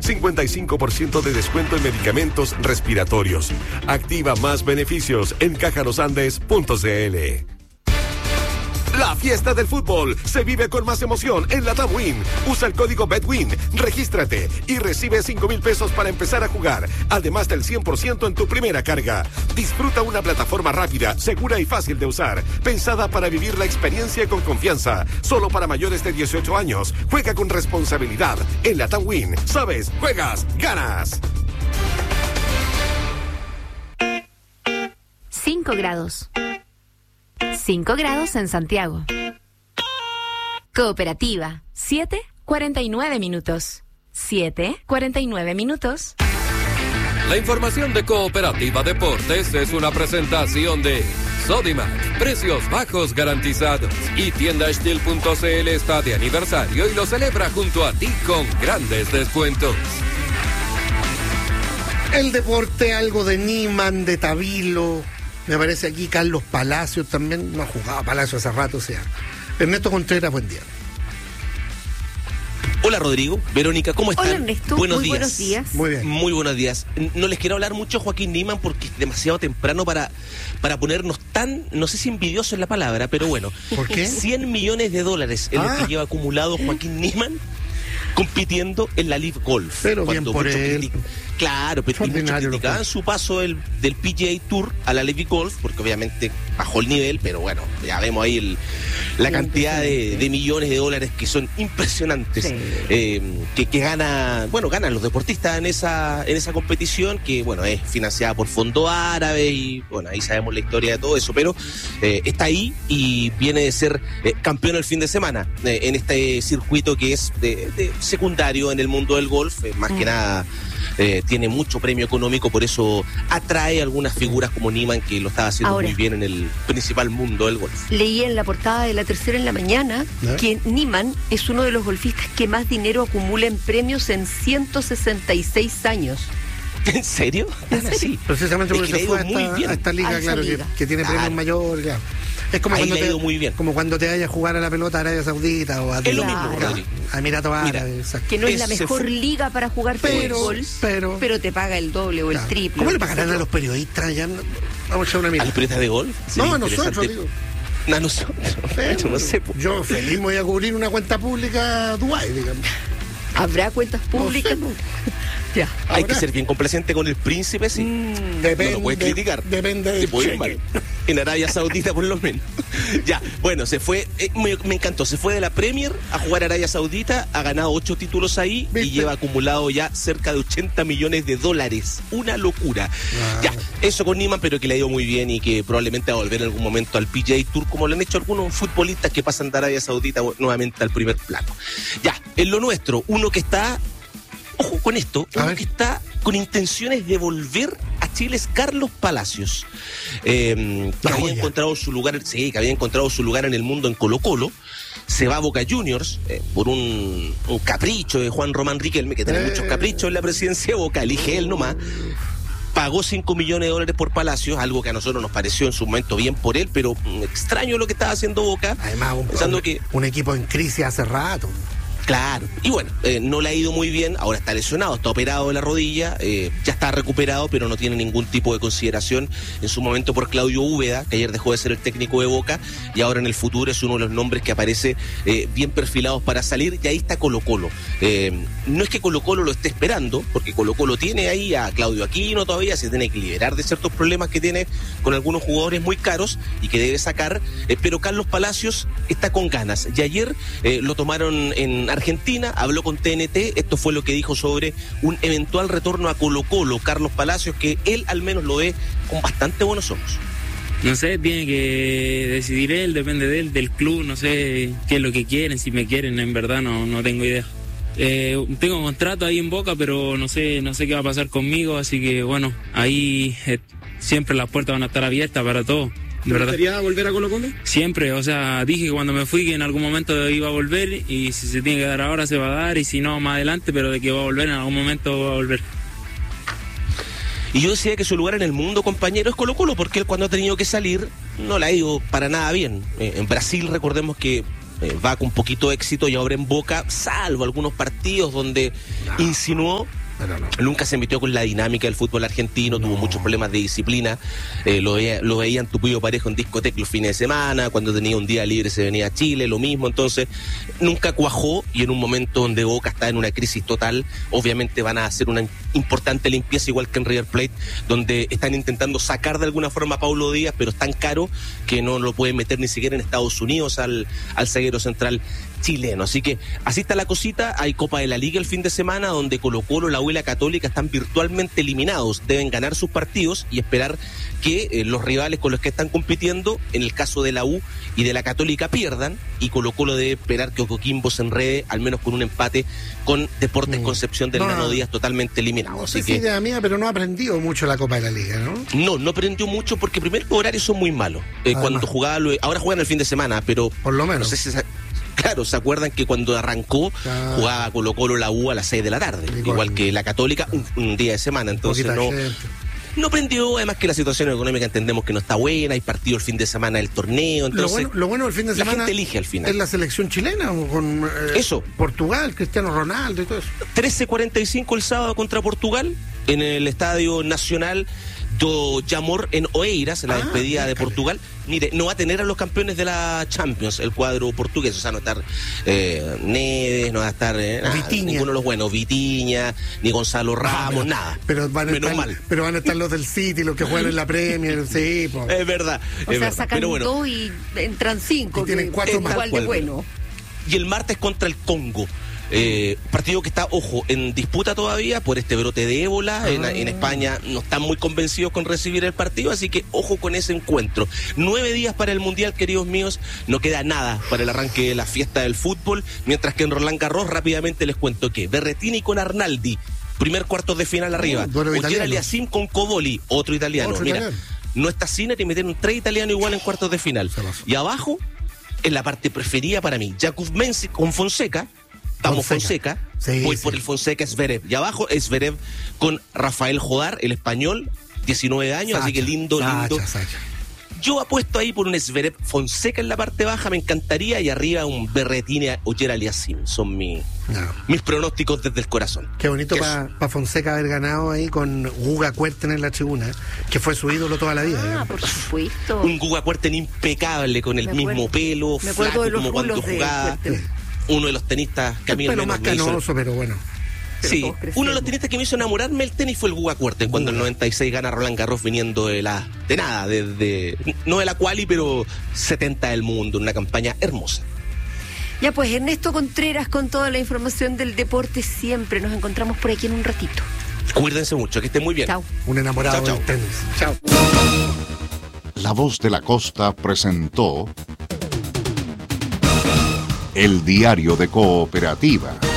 55% de descuento en medicamentos respiratorios. Activa más beneficios en cajarosandes.cl. La fiesta del fútbol se vive con más emoción en la LATAM Win. Usa el código BETWIN, regístrate y recibe 5,000 pesos para empezar a jugar, además del 100% en tu primera carga. Disfruta una plataforma rápida, segura y fácil de usar, pensada para vivir la experiencia con confianza. Solo para mayores de 18 años. Juega con responsabilidad. En la LATAM Win, sabes, juegas, ganas. 5 grados. 5 grados en Santiago. Cooperativa, 7:49 minutos. 7:49 minutos. La información de Cooperativa Deportes es una presentación de Sodimac, precios bajos garantizados. Y tiendastil.cl está de aniversario y lo celebra junto a ti con grandes descuentos. El deporte, algo de Niman, de Tabilo. Me aparece aquí Carlos Palacios también. No ha jugado Palacios hace rato, o sea. Ernesto Contreras, buen día. Hola Rodrigo, Verónica, ¿cómo están? Hola Ernesto, buenos días. Muy bien. Muy buenos días. No les quiero hablar mucho de Joaquín Niemann porque es demasiado temprano para ponernos tan, no sé si envidioso es la palabra, pero bueno. ¿Por qué? $100 millones es lo que lleva acumulado Joaquín Niemann compitiendo en la Live Golf. Pero bien por él. Claro, pero muchos criticaban su paso del PGA Tour a la Live Golf, porque obviamente bajó el nivel, pero bueno, ya vemos ahí la cantidad de millones de dólares que son impresionantes, sí. que ganan los deportistas en esa competición, que bueno, es financiada por fondos árabes y bueno, ahí sabemos la historia de todo eso, pero está ahí y viene de ser campeón el fin de semana en este circuito que es de secundario en el mundo del golf, más que nada. Tiene mucho premio económico, por eso atrae algunas figuras como Niemann, que lo estaba haciendo muy bien en el principal mundo del golf. Leí en la portada de La Tercera en la mañana que Niemann es uno de los golfistas que más dinero acumula en premios en 166 años. ¿En serio? Sí, precisamente porque se fue a esta liga, claro, que tiene premios mayores, claro. Es como cuando te vayas a jugar a la pelota a Arabia Saudita o a Emiratos Árabes. Que no es la mejor liga para jugar fútbol, pero te paga el doble o el triple. ¿Cómo le pagarán a los periodistas allá? Vamos a echar una mirada. ¿A los periodistas de golf? No, a nosotros, digo. A nosotros. No sé. Yo feliz me voy a cubrir una cuenta pública Dubái, digamos. ¿Habrá cuentas públicas? No sé, ya. Hay que ser bien complaciente con el príncipe, sí. Depende, no lo puedes criticar. Depende de puede ir mal. En Arabia Saudita, por lo menos. Ya, bueno, se fue, me encantó. Se fue de la Premier a jugar a Arabia Saudita, ha ganado 8 títulos ahí. ¿Viste? Y lleva acumulado ya cerca de $80 millones. Una locura. Ya, eso con Niemann, pero que le ha ido muy bien y que probablemente va a volver en algún momento al PGA Tour, como lo han hecho algunos futbolistas que pasan de Arabia Saudita nuevamente al primer plano. Ya, en lo nuestro, uno que está. Ojo con esto, uno que está con intenciones de volver a Chile es Carlos Palacios, que había encontrado su lugar en el mundo en Colo-Colo. Se va a Boca Juniors por un capricho de Juan Román Riquelme, que tiene muchos caprichos en la presidencia de Boca, elige él nomás. Pagó $5 millones por Palacios, algo que a nosotros nos pareció en su momento bien por él, pero extraño lo que estaba haciendo Boca. Además, un equipo en crisis hace rato. Claro, y bueno, no le ha ido muy bien, ahora está lesionado, está operado de la rodilla, ya está recuperado, pero no tiene ningún tipo de consideración en su momento por Claudio Úbeda, que ayer dejó de ser el técnico de Boca, y ahora en el futuro es uno de los nombres que aparece bien perfilados para salir, y ahí está Colo-Colo. No es que Colo-Colo lo esté esperando, porque Colo-Colo tiene ahí a Claudio Aquino todavía, se tiene que liberar de ciertos problemas que tiene con algunos jugadores muy caros y que debe sacar, pero Carlos Palacios está con ganas, y ayer lo tomaron en Argentina, habló con TNT, esto fue lo que dijo sobre un eventual retorno a Colo-Colo, Carlos Palacios, que él al menos lo ve con bastante buenos ojos. No sé, tiene que decidir él, depende de él, del club, no sé qué es lo que quieren, si me quieren, en verdad no tengo idea. Tengo un contrato ahí en Boca, pero no sé qué va a pasar conmigo, así que bueno, ahí siempre las puertas van a estar abiertas para todo. ¿Te gustaría volver a Colo-Colo? Siempre, o sea, dije que cuando me fui que en algún momento iba a volver, y si se tiene que dar ahora se va a dar, y si no más adelante, pero de que va a volver en algún momento va a volver. Y yo decía que su lugar en el mundo, compañero, es Colo-Colo, porque él cuando ha tenido que salir no le ha ido para nada bien. En Brasil recordemos que va con poquito éxito, y ahora en Boca, salvo algunos partidos donde insinuó, Nunca se metió con la dinámica del fútbol argentino, tuvo muchos problemas de disciplina, lo veían tupido parejo en discoteca los fines de semana, cuando tenía un día libre se venía a Chile, lo mismo, entonces nunca cuajó, y en un momento donde Boca está en una crisis total, obviamente van a hacer una importante limpieza, igual que en River Plate, donde están intentando sacar de alguna forma a Paulo Díaz, pero es tan caro que no lo pueden meter ni siquiera en Estados Unidos al zaguero central chileno. Así que así está la cosita. Hay Copa de la Liga el fin de semana, donde Colo-Colo, la U y la Católica están virtualmente eliminados. Deben ganar sus partidos y esperar que los rivales con los que están compitiendo, en el caso de la U y de la Católica, pierdan, y Colo-Colo debe esperar que Coquimbo se enrede, al menos con un empate con Deportes Concepción del Nano Díaz totalmente eliminado. Así que, idea mía, pero no ha aprendido mucho la Copa de la Liga, ¿no? No aprendió mucho, porque primero los horarios son muy malos. Cuando jugaba, ahora juegan el fin de semana, pero por lo menos. No sé si claro, ¿se acuerdan que cuando arrancó jugaba Colo-Colo la U a las 6 de la tarde? Igual que la Católica, un día de semana. Entonces no aprendió, además que la situación económica entendemos que no está buena, hay partido el fin de semana del torneo. Entonces, lo bueno del fin de semana la gente elige al final. Es la selección chilena, con eso. Portugal, Cristiano Ronaldo y todo eso. 13:45 el sábado contra Portugal en el Estadio Nacional do Jamor en Oeiras, la despedida de Portugal. Mire, no va a tener a los campeones de la Champions, el cuadro portugués, o sea, no va a estar Neves, no va a estar ninguno de los buenos, Vitinha, ni Gonzalo Ramos, nada. Pero van a estar los del City, los que juegan en la Premier, sí. Es verdad. O sea, sacan 2 y entran 5. Y tienen 4 más. Igual de bueno. Y el martes contra el Congo. Partido que está, ojo, en disputa todavía por este brote de ébola. En España no están muy convencidos con recibir el partido, así que ojo con ese encuentro. 9 días para el Mundial, queridos míos, no queda nada para el arranque de la fiesta del fútbol, mientras que en Roland Garros rápidamente les cuento que Berrettini con Arnaldi, primer cuartos de final arriba, Ogier Aliassime con Coboli, otro italiano. No está Sinner y metieron 3 italianos igual en cuartos de final. Y abajo, en la parte preferida para mí, Jakub Menzi con Fonseca. Estamos Fonseca, voy por el Fonseca Zverev. Y abajo Zverev con Rafael Jodar, el español, 19 años, así que lindo. Yo apuesto ahí por un Zverev Fonseca en la parte baja, me encantaría, y arriba un Berrettini Ogier Aliassime. Son mis pronósticos desde el corazón. Qué bonito para Fonseca haber ganado ahí con Guga Kuerten en la tribuna, que fue su ídolo toda la vida. Por supuesto. Un Guga Kuerten impecable, con el mismo pelo, flaco como cuando jugaba. Uno de los tenistas que a mí menos más canoso, pero bueno. Sí, uno de los tenistas que me hizo enamorarme el tenis fue el Guga Kuerten, cuando en el 96 gana Roland Garros viniendo de nada, no de la quali, pero 70 del mundo, una campaña hermosa. Ya pues, Ernesto Contreras con toda la información del deporte siempre. Nos encontramos por aquí en un ratito. Cuídense mucho, que estén muy bien. Chao. Un enamorado del tenis. Chao. La Voz de la Costa presentó El Diario de Cooperativa.